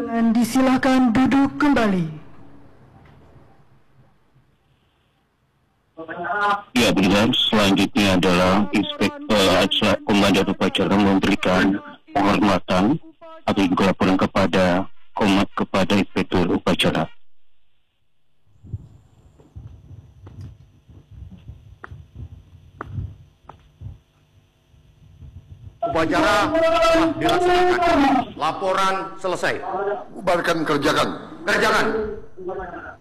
Dengan disilakan duduk kembali. Ya benar, selanjutnya adalah Komandan Upacara memberikan penghormatan atau juga laporan kepada Inspektur Upacara. Upacara telah dilaksanakan. Laporan selesai. Bubarkan, kerjakan. Kerjakan.